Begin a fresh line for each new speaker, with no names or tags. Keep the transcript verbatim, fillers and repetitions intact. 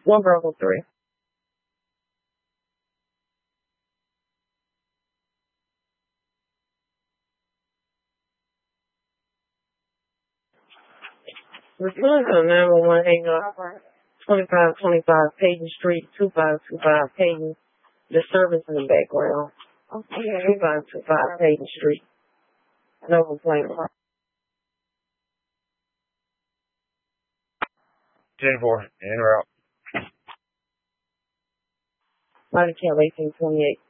One Bravo three. Respond to nine one one hang up. twenty-five twenty-five Peyton Street, two five two five Peyton. Disturbance in the background. two five two five Peyton Street. No complaint.
ten four, in or out.
Mighty Cal eighteen twenty-eight.